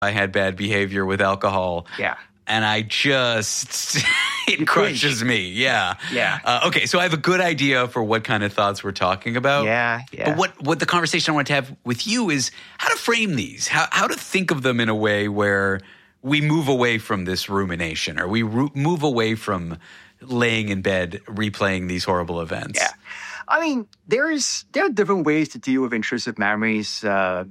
I had bad behavior with alcohol. Yeah. And I just, it crushes me. Yeah. Yeah. Okay, so I have a good idea for what kind of thoughts we're talking about. Yeah. But what the conversation I want to have with you is how to frame these, how to think of them in a way where we move away from this rumination, or we move away from laying in bed replaying these horrible events. Yeah. I mean, there are different ways to deal with intrusive memories.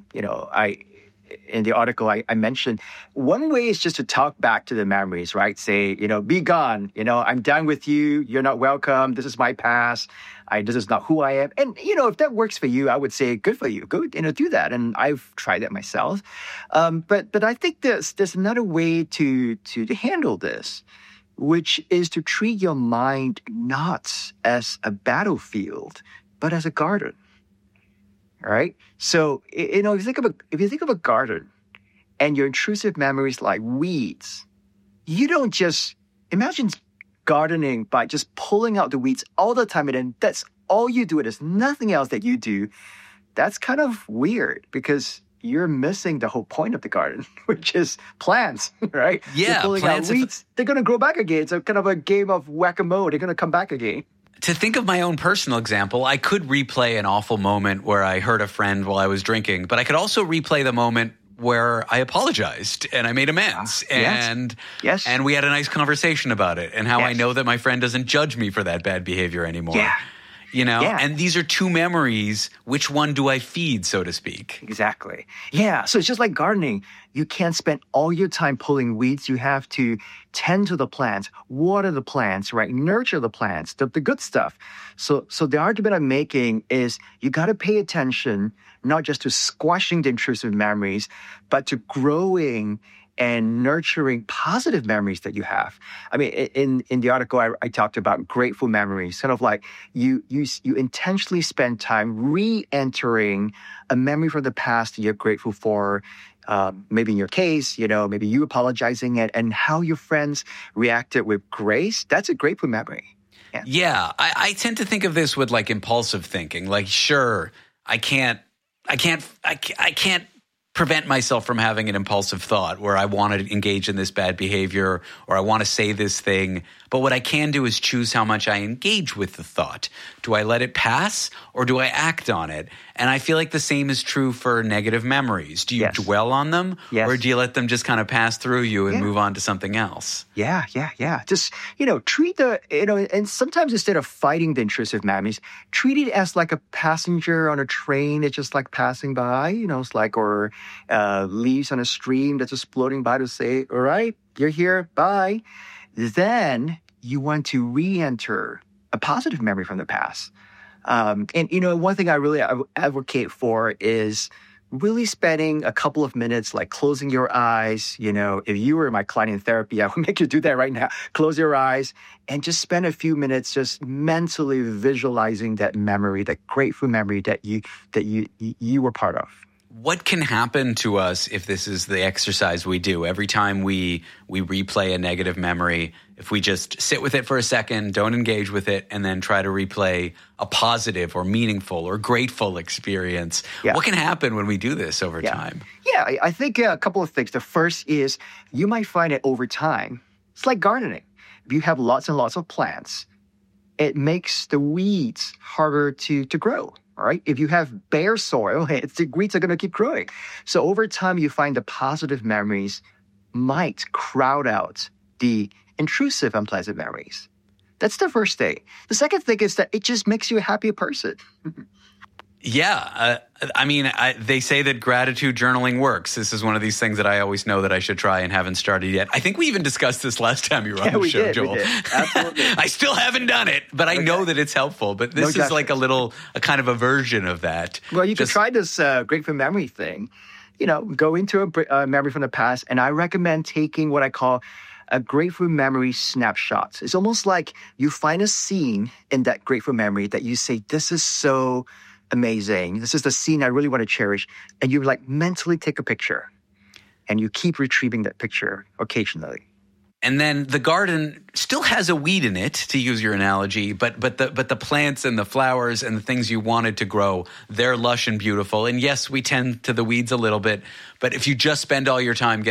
In the article I mentioned, one way is just to talk back to the memories, right? Say, be gone. I'm done with you. You're not welcome. This is my past. This is not who I am. And, if that works for you, I would say good for you. Go, do that. And I've tried that myself. But I think there's another way to handle this, which is to treat your mind not as a battlefield, but as a garden. All right. So, if you think of a garden and your intrusive memories like weeds, you don't just imagine gardening by just pulling out the weeds all the time. And then that's all you do. There's nothing else that you do. That's kind of weird because you're missing the whole point of the garden, which is plants, right? Yeah. You're pulling out weeds. They're going to grow back again. It's a kind of a game of whack-a-mole. They're going to come back again. To think of my own personal example, I could replay an awful moment where I hurt a friend while I was drinking, but I could also replay the moment where I apologized and I made amends and we had a nice conversation about it and how I know that my friend doesn't judge me for that bad behavior anymore. Yeah. And these are two memories. Which one do I feed, so to speak? Exactly. Yeah. So it's just like gardening. You can't spend all your time pulling weeds. You have to tend to the plants, water the plants, right? Nurture the plants, the good stuff. So the argument I'm making is you got to pay attention, not just to squashing the intrusive memories, but to growing and nurturing positive memories that you have. I mean, in the article, I talked about grateful memories, kind of like you intentionally spend time re-entering a memory from the past that you're grateful for. Maybe in your case, maybe you apologizing and how your friends reacted with grace. That's a grateful memory. Yeah. I tend to think of this with like impulsive thinking. Like, sure, I can't prevent myself from having an impulsive thought where I want to engage in this bad behavior or I want to say this thing. But what I can do is choose how much I engage with the thought. Do I let it pass or do I act on it? And I feel like the same is true for negative memories. Do you dwell on them or do you let them just kind of pass through you and move on to something else? Yeah. Just, treat and sometimes instead of fighting the intrusive memories, treat it as like a passenger on a train that's just like passing by, it's like, or leaves on a stream that's just floating by to say, all right, you're here, bye. Then you want to re-enter a positive memory from the past. And one thing I really advocate for is really spending a couple of minutes, like closing your eyes. If you were my client in therapy, I would make you do that right now. Close your eyes and just spend a few minutes just mentally visualizing that memory, that grateful memory that you were part of. What can happen to us if this is the exercise we do? Every time we replay a negative memory, if we just sit with it for a second, don't engage with it, and then try to replay a positive or meaningful or grateful experience, what can happen when we do this over time? Yeah, I think a couple of things. The first is you might find that over time, it's like gardening. If you have lots and lots of plants, it makes the weeds harder to grow. All right. If you have bare soil, the weeds are going to keep growing. So over time, you find the positive memories might crowd out the intrusive, unpleasant memories. That's the first thing. The second thing is that it just makes you a happier person. Yeah. They say that gratitude journaling works. This is one of these things that I always know that I should try and haven't started yet. I think we even discussed this last time you were on the show, Joel. We did. Absolutely. I still haven't done it, but I know that it's helpful. But this is like a kind of a version of that. Well, you could try this grateful memory thing. Go into a memory from the past, and I recommend taking what I call a grateful memory snapshot. It's almost like you find a scene in that grateful memory that you say, this is so amazing. This is the scene I really want to cherish. And you like mentally take a picture and you keep retrieving that picture occasionally. And then the garden still has a weed in it, to use your analogy, but the plants and the flowers and the things you wanted to grow, they're lush and beautiful. And yes, we tend to the weeds a little bit, but if you just spend all your time